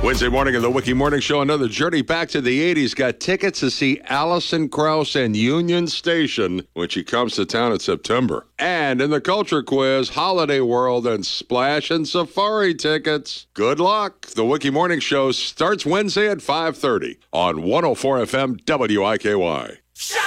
Wednesday morning in the Wiki Morning Show, another journey back to the 80s. Got tickets to see Alison Krauss and Union Station when she comes to town in September. And in the Culture Quiz, Holiday World and Splash and Safari tickets. Good luck. The Wiki Morning Show starts Wednesday at 5:30 on 104 FM WIKY.